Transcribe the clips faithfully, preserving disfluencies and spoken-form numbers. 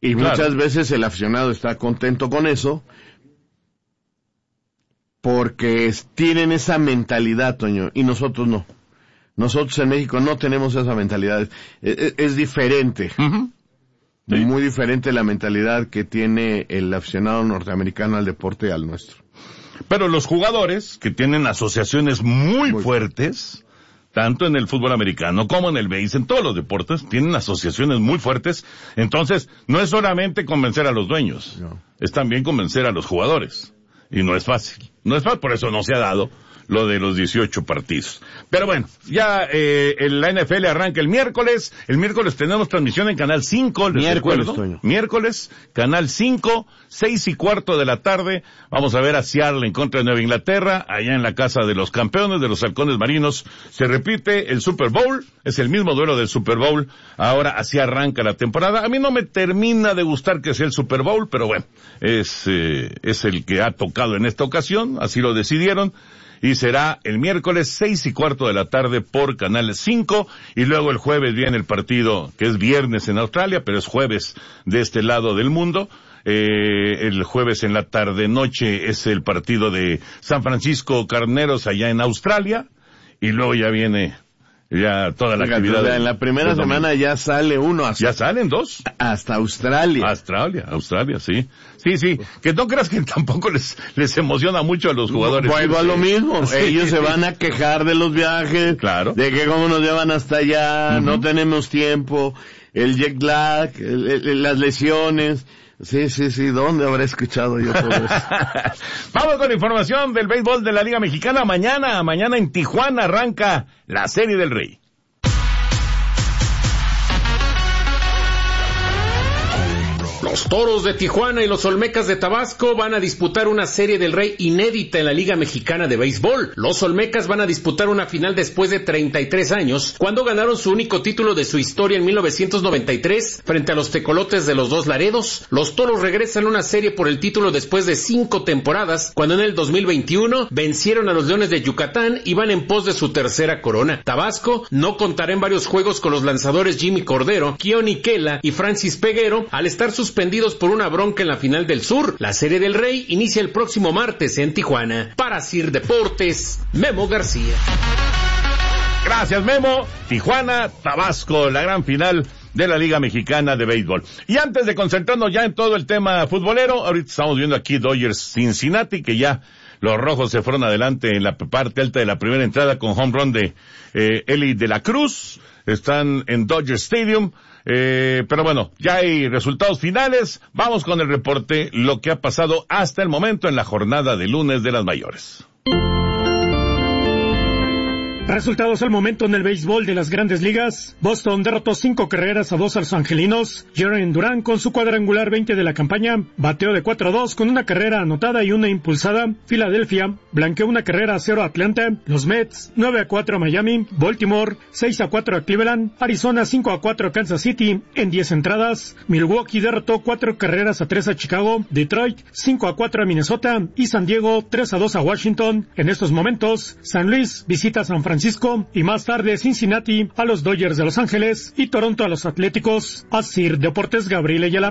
Y claro. muchas veces el aficionado está contento con eso, porque es, tienen esa mentalidad, Toño, y nosotros no. Nosotros en México no tenemos esa mentalidad. Es, es, es diferente. Uh-huh. Sí. Muy diferente la mentalidad que tiene el aficionado norteamericano al deporte y al nuestro. Pero los jugadores, que tienen asociaciones muy, muy fuertes, tanto en el fútbol americano como en el béisbol, en todos los deportes, tienen asociaciones muy fuertes. Entonces, no es solamente convencer a los dueños, no. es también convencer a los jugadores. Y no es fácil. No es fácil, por eso no se ha dado lo de los dieciocho partidos. Pero bueno, ya eh, la N F L arranca el miércoles. El miércoles tenemos transmisión en Canal cinco, les miércoles, recuerdo. Toño. Miércoles, Canal cinco, seis y cuarto de la tarde. Vamos a ver a Seattle en contra de Nueva Inglaterra, allá en la casa de los campeones, de los halcones marinos. Se repite el Super Bowl, es el mismo duelo del Super Bowl. Ahora así arranca la temporada. A mí no me termina de gustar que sea el Super Bowl, pero bueno, es, eh, es el que ha tocado en esta ocasión, así lo decidieron. Y será el miércoles seis y cuarto de la tarde por Canal cinco, y luego el jueves viene el partido, que es viernes en Australia, pero es jueves de este lado del mundo. Eh, el jueves en la tarde noche es el partido de San Francisco Carneros allá en Australia, y luego ya viene ya toda la Fíjate, actividad. En la primera semana ya sale uno hasta... Ya salen dos. Hasta Australia. Australia, Australia, sí. Sí, sí. Que no creas que tampoco les, les emociona mucho a los jugadores. Pues igual lo mismo. Sí, Ellos sí, se sí. van a quejar de los viajes. Claro. De que cómo nos llevan hasta allá, uh-huh. no tenemos tiempo, el jet lag, el, el, las lesiones. Sí, sí, sí, ¿dónde habré escuchado yo todo eso? Vamos con la información del béisbol de la Liga Mexicana. Mañana, mañana en Tijuana arranca la Serie del Rey. Los Toros de Tijuana y los Olmecas de Tabasco van a disputar una Serie del Rey inédita en la Liga Mexicana de Béisbol. Los Olmecas van a disputar una final después de treinta y tres años, cuando ganaron su único título de su historia en mil novecientos noventa y tres frente a los Tecolotes de los Dos Laredos. Los Toros regresan a una serie por el título después de cinco temporadas, cuando en el dos mil veintiuno vencieron a los Leones de Yucatán y van en pos de su tercera corona. Tabasco no contará en varios juegos con los lanzadores Jimmy Cordero, Keoni Kela y Francis Peguero, al estar suspendidos por una bronca en la final del sur. La Serie del Rey inicia el próximo martes en Tijuana. Para Sir Deportes, Memo García. Gracias, Memo. Tijuana, Tabasco, la gran final de la Liga Mexicana de Béisbol. Y antes de concentrarnos ya en todo el tema futbolero, ahorita estamos viendo aquí Dodgers Cincinnati, que ya los rojos se fueron adelante en la parte alta de la primera entrada con home run de eh, Eli de la Cruz. Están en Dodger Stadium. Eh, pero bueno, ya hay resultados finales. Vamos con el reporte, lo que ha pasado hasta el momento en la jornada de lunes de las mayores. Resultados al momento en el béisbol de las Grandes Ligas. Boston derrotó cinco carreras a dos a los angelinos. Jarren Duran, con su cuadrangular veinte de la campaña, bateó de cuatro a dos con una carrera anotada y una impulsada. Filadelfia blanqueó una carrera a cero a Atlanta. Los Mets nueve a cuatro a Miami. Baltimore seis a cuatro a Cleveland. Arizona cinco a cuatro a Kansas City en diez entradas. Milwaukee derrotó cuatro carreras a tres a Chicago. Detroit cinco a cuatro a Minnesota. Y San Diego tres a dos a Washington. En estos momentos, San Luis visita a San Francisco. Francisco, y más tarde Cincinnati a los Dodgers de Los Ángeles y Toronto a los Atléticos. Asir Deportes, Gabriel Ayala.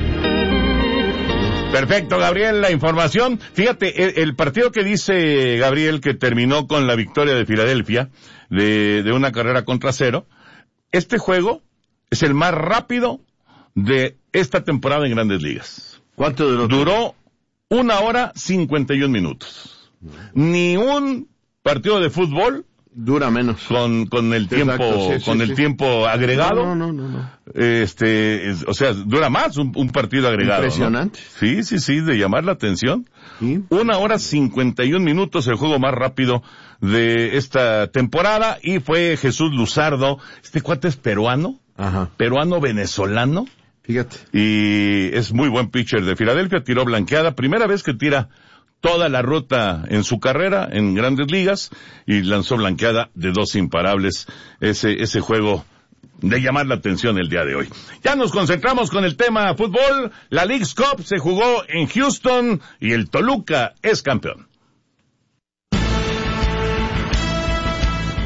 Perfecto, Gabriel, la información. Fíjate, el, el partido que dice Gabriel que terminó con la victoria de Filadelfia de, de una carrera contra cero, este juego es el más rápido de esta temporada en Grandes Ligas. ¿Cuánto duró? Duró una hora cincuenta y un minutos. Ni un partido de fútbol dura menos con con el tiempo Exacto, sí, con sí, el sí. tiempo agregado. No, no, no, no. Este, es, o sea, dura más un, un partido agregado. Impresionante. ¿No? Sí, sí, sí, de llamar la atención. ¿Sí? Una hora cincuenta y un minutos, el juego más rápido de esta temporada, y fue Jesús Luzardo. Este cuate es peruano, Ajá. peruano venezolano. Fíjate. Y es muy buen pitcher de Filadelfia, tiró blanqueada, primera vez que tira toda la ruta en su carrera en Grandes Ligas, y lanzó blanqueada de dos imparables. Ese, ese juego de llamar la atención el día de hoy. Ya nos concentramos con el tema fútbol. La Leagues Cup se jugó en Houston y el Toluca es campeón.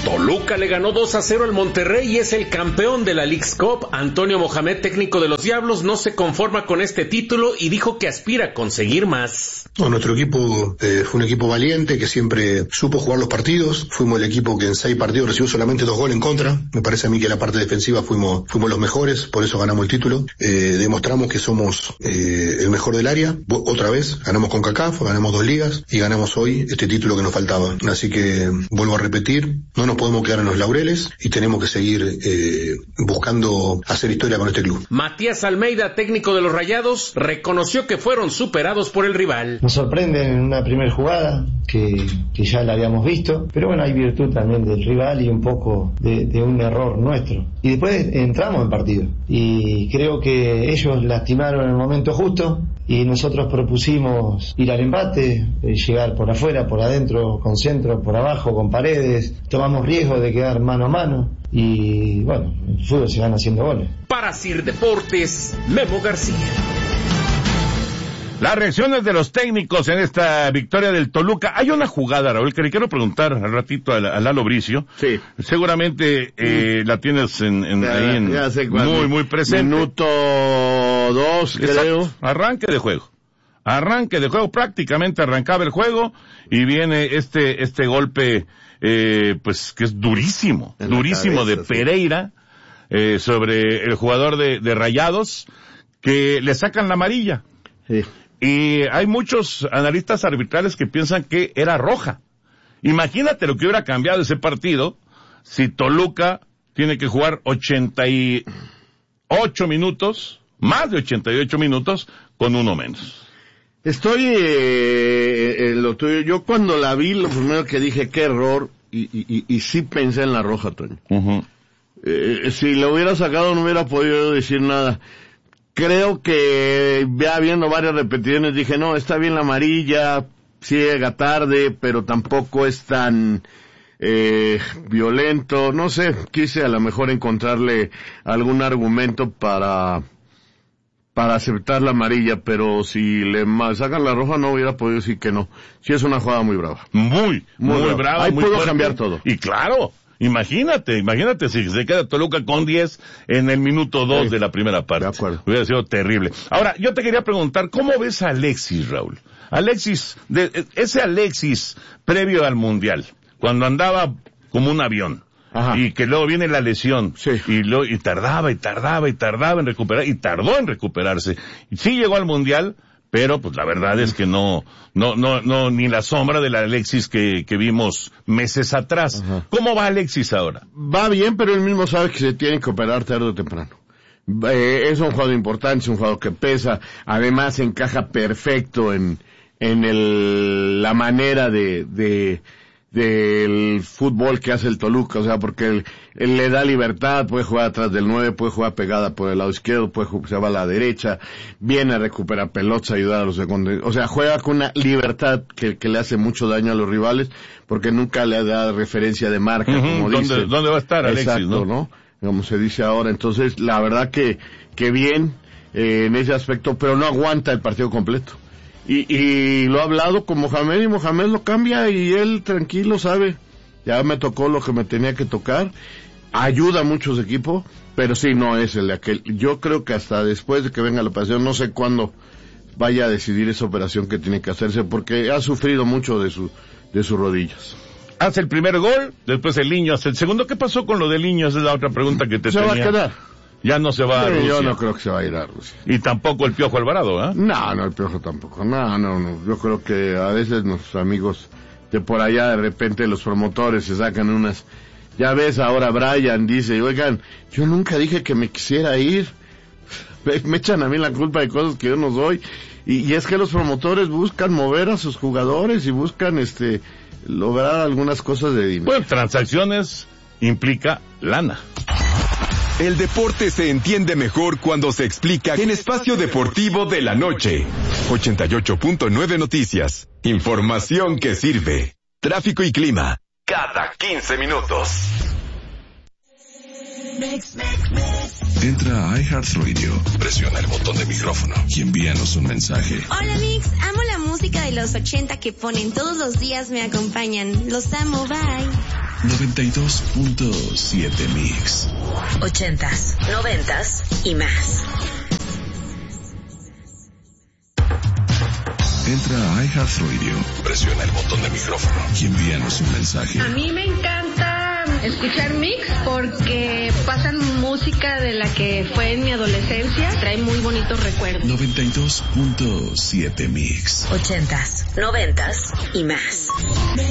Toluca le ganó dos a cero al Monterrey y es el campeón de la Leagues Cup. Antonio Mohamed, técnico de los Diablos, no se conforma con este título y dijo que aspira a conseguir más. No, nuestro equipo eh, fue un equipo valiente que siempre supo jugar los partidos. Fuimos el equipo que en seis partidos recibió solamente dos goles en contra. Me parece a mí que en la parte defensiva fuimos fuimos los mejores, por eso ganamos el título. Eh, demostramos que somos eh, el mejor del área. Otra vez, ganamos con CONCACAF, ganamos dos ligas y ganamos hoy este título que nos faltaba. Así que vuelvo a repetir, no nos podemos quedar en los laureles y tenemos que seguir eh, buscando hacer historia con este club. Matías Almeida, técnico de los Rayados, reconoció que fueron superados por el rival. Nos sorprende en una primera jugada que, que ya la habíamos visto, pero bueno, hay virtud también del rival y un poco de, de un error nuestro. Y después entramos en partido y creo que ellos lastimaron en el momento justo y nosotros propusimos ir al empate, llegar por afuera, por adentro, con centro, por abajo, con paredes. Tomamos riesgo de quedar mano a mano y bueno, el fútbol se gana haciendo goles. Para Sir Deportes, Memo García. Las reacciones de los técnicos en esta victoria del Toluca. Hay una jugada, Raúl, que le quiero preguntar al ratito a, a Lalo Bricio. Sí. Seguramente eh, la tienes en, en, ya, ahí en ya sé cuál, muy, muy presente. Minuto dos, creo. Arranque de juego. Arranque de juego. Prácticamente arrancaba el juego y viene este, este golpe, eh, pues, que es durísimo. En durísimo cabeza, de Pereira, sí. eh, sobre el jugador de, de Rayados, que le sacan la amarilla. Sí. Y hay muchos analistas arbitrales que piensan que era roja. Imagínate lo que hubiera cambiado ese partido si Toluca tiene que jugar ochenta y ocho minutos, más de ochenta y ocho minutos, con uno menos. Estoy eh, en lo tuyo. Yo cuando la vi, lo primero que dije, qué error, y, y, y, y sí pensé en la roja, Toño. Uh-huh. Eh, si lo hubiera sacado no hubiera podido decir nada. Creo que ya viendo varias repeticiones dije, no, está bien la amarilla, sí llega tarde, pero tampoco es tan eh, violento. No sé, quise a lo mejor encontrarle algún argumento para para aceptar la amarilla, pero si le sacan la roja no hubiera podido decir que no. Sí es una jugada muy brava. Muy, muy, muy brava. brava. Ahí muy pudo fuerte. Cambiar todo. Y claro. Imagínate, imagínate si se queda Toluca con diez en el minuto dos sí, de la primera parte. De acuerdo. Hubiera sido terrible. Ahora, yo te quería preguntar, ¿cómo ves a Alexis, Raúl? Alexis, de, ese Alexis previo al Mundial, cuando andaba como un avión. Ajá. Y que luego viene la lesión. Sí. Y, lo, y tardaba y tardaba y tardaba en recuperar, y tardó en recuperarse. Y sí llegó al Mundial, pero pues la verdad es que no, no, no, no, ni la sombra del Alexis que, que vimos meses atrás. Ajá. ¿Cómo va Alexis ahora? Va bien, pero él mismo sabe que se tiene que operar tarde o temprano. Eh, es un jugador importante, es un jugador que pesa, además encaja perfecto en, en el, la manera de, de, del fútbol que hace el Toluca, o sea, porque él, él le da libertad, puede jugar atrás del nueve, puede jugar pegada por el lado izquierdo, puede jugar, se va a la derecha, viene a recuperar pelotas, ayudar a los segundos, o sea, juega con una libertad que, que le hace mucho daño a los rivales, porque nunca le da referencia de marca, uh-huh, como ¿dónde, dice. ¿Dónde va a estar Alexis? Exacto, ¿no? ¿no? Como se dice ahora, entonces, la verdad que, que bien, eh, en ese aspecto, pero no aguanta el partido completo. Y, y lo ha hablado con Mohamed y Mohamed lo cambia y él tranquilo sabe, ya me tocó lo que me tenía que tocar, ayuda mucho su equipo, pero sí no es el de aquel. Yo creo que hasta después de que venga la operación, no sé cuándo vaya a decidir esa operación que tiene que hacerse, porque ha sufrido mucho de su, de sus rodillas. Hace el primer gol, después el Niño hace el segundo. ¿Qué pasó con lo del Niño? Esa es la otra pregunta que te se tenía. Se va a quedar. Ya no se va a Rusia. Yo no creo que se va a ir a Rusia. Y tampoco el Piojo Alvarado, ¿eh? No, no, el Piojo tampoco. No, no, no. Yo creo que a veces nuestros amigos de por allá, de repente los promotores se sacan unas... Ya ves, ahora Brian dice, oigan, yo nunca dije que me quisiera ir. Me echan a mí la culpa de cosas que yo no soy. Y, y es que los promotores buscan mover a sus jugadores y buscan, este, lograr algunas cosas de dinero. Bueno, transacciones implica lana. El deporte se entiende mejor cuando se explica en Espacio Deportivo de la Noche. ochenta y ocho punto nueve Noticias. Información que sirve. Tráfico y clima. Cada quince minutos. Entra a iHeartRadio, presiona el botón de micrófono y envíanos un mensaje. Hola Mix, amo la música de los ochenta que ponen todos los días, me acompañan. Los amo, bye. noventa y dos punto siete Mix. Ochentas, noventas y más. Entra a iHeartRadio, presiona el botón de micrófono y envíanos un mensaje. A mí me encanta escuchar Mix porque pasan música de la que fue en mi adolescencia, trae muy bonitos recuerdos. noventa y dos punto siete Mix. Ochentas, noventas y más.